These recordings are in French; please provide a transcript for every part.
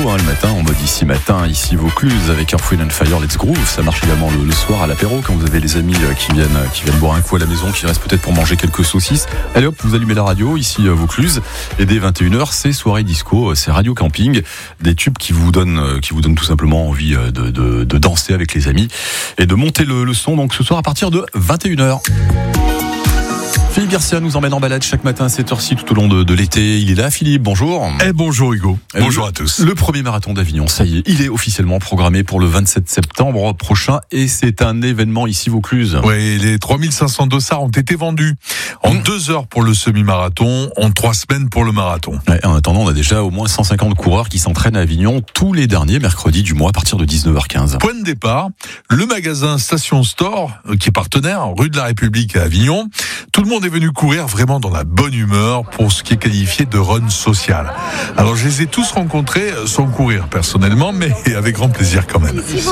le matin, en mode ici matin, ici Vaucluse, avec Earth, Wind & Fire, Let's Groove. Ça marche également le soir à l'apéro, quand vous avez les amis qui viennent boire un coup à la maison, qui restent peut-être pour manger quelques saucisses. Allez hop, vous allumez la radio, ici Vaucluse, et dès 21h, c'est soirée disco, c'est Radio Camping, des tubes qui vous donnent tout simplement envie de danser avec les amis et de monter le son, donc ce soir à partir de 21h. Philippe Garcia nous emmène en balade chaque matin à cette heure-ci tout au long de l'été. Il est là, Philippe, bonjour. Bonjour Hugo, bonjour à tous. Le premier marathon d'Avignon, ça y est, il est officiellement programmé pour le 27 septembre prochain et c'est un événement ici Vaucluse. Oui, les 3500 dossards ont été vendus en 2 heures pour le semi-marathon, en 3 semaines pour le marathon. Ouais, en attendant, on a déjà au moins 150 coureurs qui s'entraînent à Avignon tous les derniers mercredis du mois à partir de 19h15. Point de départ, le magasin Station Store, qui est partenaire, rue de la République à Avignon. Tout le monde est venu courir vraiment dans la bonne humeur pour ce qui est qualifié de run social. Alors je les ai tous rencontrés sans courir personnellement, mais avec grand plaisir quand même. Ici,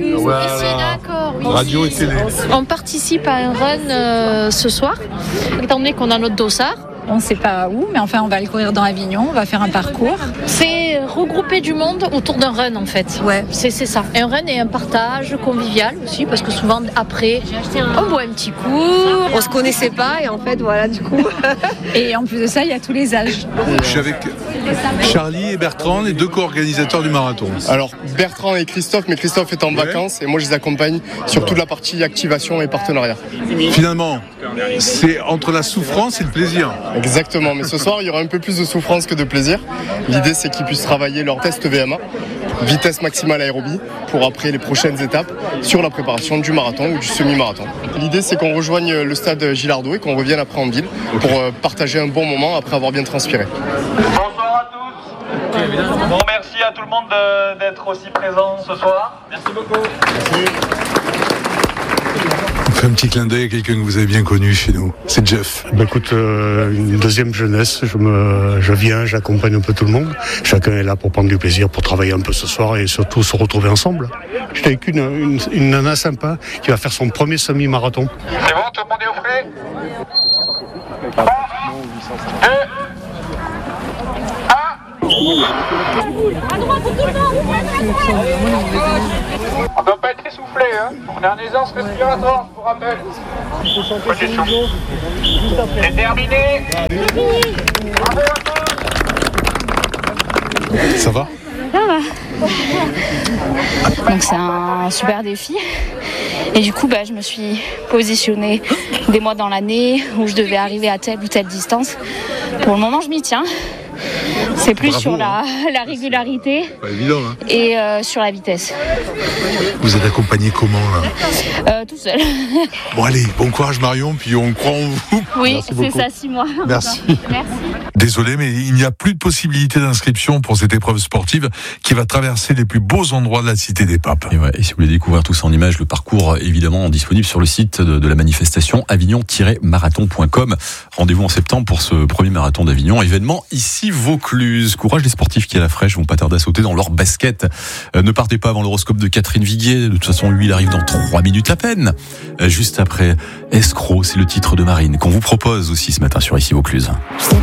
d'accord. Oui. Radio et télé. On participe à un run ce soir, étant donné qu'on a notre dossard. On ne sait pas où, mais enfin on va le courir dans Avignon, on va faire un parcours. C'est regrouper du monde autour d'un run en fait. Ouais. C'est ça. Un run et un partage convivial aussi, parce que souvent après, on boit un petit coup. On se connaissait pas et en fait voilà du coup. Et en plus de ça, il y a tous les âges. Je suis avec Charlie et Bertrand, les 2 co-organisateurs du marathon. Alors Bertrand et Christophe, mais Christophe est en vacances et moi je les accompagne sur toute la partie activation et partenariat. Finalement, c'est entre la souffrance et le plaisir. Exactement, mais ce soir il y aura un peu plus de souffrance que de plaisir. L'idée c'est qu'ils puissent travailler leur test VMA, vitesse maximale aérobie, pour après les prochaines étapes sur la préparation du marathon ou du semi-marathon. L'idée c'est qu'on rejoigne le stade Gilardot et qu'on revienne après en ville pour partager un bon moment après avoir bien transpiré. Bonsoir à tous. Bon, merci à tout le monde d'être aussi présent ce soir. Merci beaucoup. Merci. On fait un petit clin d'œil à quelqu'un que vous avez bien connu chez nous, c'est Jeff. Écoute, une deuxième jeunesse, je viens, j'accompagne un peu tout le monde. Chacun est là pour prendre du plaisir, pour travailler un peu ce soir et surtout se retrouver ensemble. J'étais avec une nana sympa qui va faire son premier semi-marathon. C'est bon, tout le monde est au frais. 3, 2, 1. On ne doit pas être essoufflé, hein. On est en aisance respiratoire, je vous rappelle. C'est terminé. Bravo à tous. Ça va ? Ça va. Donc c'est un super défi. Et du coup, je me suis positionnée des mois dans l'année où je devais arriver à telle ou telle distance. Pour le moment, je m'y tiens. C'est plus sur la régularité et sur la vitesse. Vous êtes accompagné comment là ? Tout seul. Bon allez, bon courage Marion, puis on croit en vous. Oui, c'est ça, 6 mois. Merci. Merci. Désolé, mais il n'y a plus de possibilité d'inscription pour cette épreuve sportive qui va traverser les plus beaux endroits de la Cité des Papes. Et si vous voulez découvrir tout ça en images, le parcours évidemment disponible sur le site de la manifestation avignon-marathon.com. Rendez-vous en septembre pour ce premier marathon d'Avignon, événement ici Vaucluse. Courage les sportifs qui à la fraîche vont pas tarder à sauter dans leur basket. Ne partez pas avant l'horoscope de Catherine Viguier. De toute façon, lui, il arrive dans 3 minutes à peine. Juste après, Escroc, c'est le titre de Marine qu'on vous propose aussi ce matin sur ici Vaucluse.